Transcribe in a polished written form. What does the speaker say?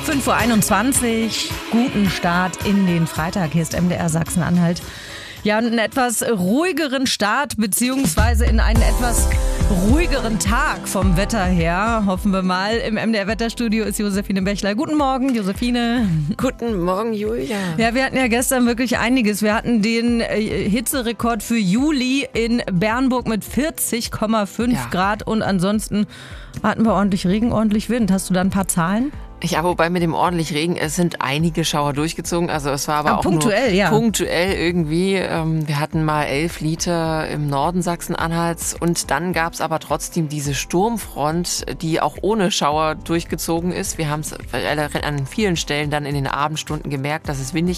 5:21 Uhr, guten Start in den Freitag. Hier ist MDR Sachsen-Anhalt. Ja, und einen etwas ruhigeren Start, beziehungsweise in einen etwas ruhigeren Tag vom Wetter her, hoffen wir mal. Im MDR-Wetterstudio ist Josephine Bächler. Guten Morgen, Josephine. Guten Morgen, Julia. Ja, wir hatten ja gestern wirklich einiges. Wir hatten den Hitzerekord für Juli in Bernburg mit 40,5 Grad und ansonsten hatten wir ordentlich Regen, ordentlich Wind. Hast du da ein paar Zahlen? Ja, wobei mit dem ordentlich Regen, es sind einige Schauer durchgezogen, also es war aber auch punktuell, nur punktuell irgendwie. Wir hatten mal 11 Liter im Norden Sachsen-Anhalts und dann gab es aber trotzdem diese Sturmfront, die auch ohne Schauer durchgezogen ist. Wir haben es an vielen Stellen dann in den Abendstunden gemerkt, dass es windig